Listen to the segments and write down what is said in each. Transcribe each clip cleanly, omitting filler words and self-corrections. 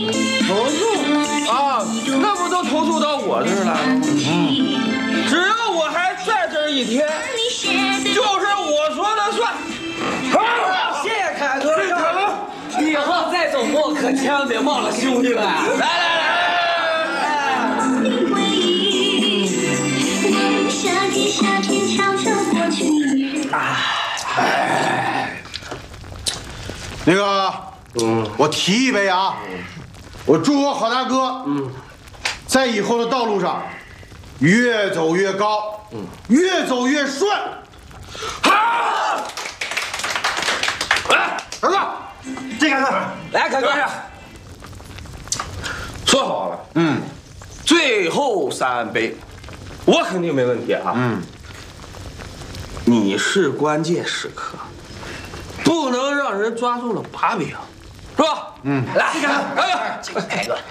投诉啊，那不都投诉到我这儿来了吗？只要我还在这儿一天，就是我说了算。 谢谢凯哥，以后再走步可千万别忘了兄弟们。来。 那个，我提一杯啊，我祝我好大哥，在以后的道路上越走越高，越走越顺。好，来，儿子，这个来，凯哥， 说好了，最后3杯，我肯定没问题啊。你是关键时刻，不能让人抓住了把柄，是吧？来， 凯哥，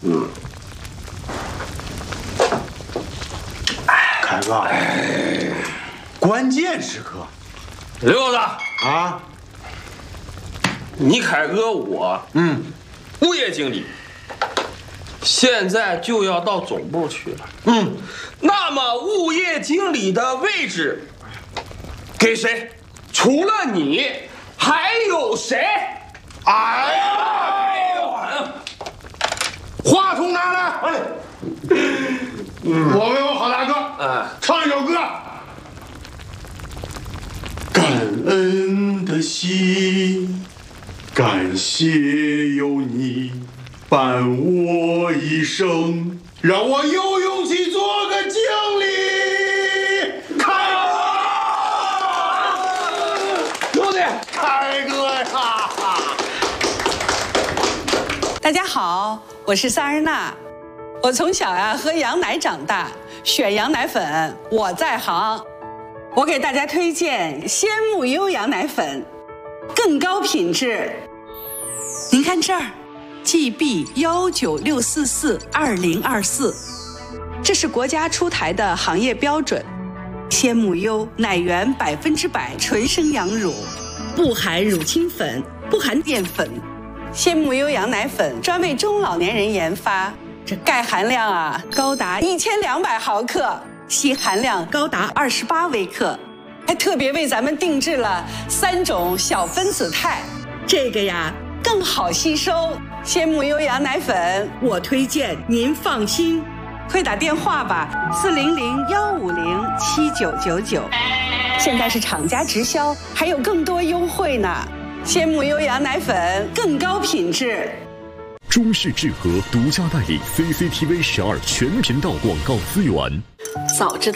凯哥，关键时刻， 刘子啊， 你凯哥我，物业经理，现在就要到总部去了，那么物业经理的位置给谁？除了你，还有谁？哎呦， 话筒拿来，我为我好大哥，唱一首歌。感恩的心，感谢有你伴我一生，让我有勇气做个经理。凯哥，兄弟，凯哥呀！ 大家好，我是萨日娜。我从小喝羊奶长大，选羊奶粉我在行。我给大家推荐鲜木优羊奶粉，更高品质。您看这儿 ，GB196442024，这是国家出台的行业标准。鲜木优奶源100%纯生羊乳，不含乳清粉，不含淀粉。鲜木优羊奶粉专为中老年人研发，这钙含量高达1200毫克，硒含量高达28微克，还特别为咱们定制了3种小分子肽，这个更好吸收。鲜木优羊奶粉，我推荐您放心，快打电话吧，400-150-7999，现在是厂家直销，还有更多优惠呢。鲜木优羊奶粉更高品质。 中视智和独家代理 CCTV 12全频道广告资源。 早知道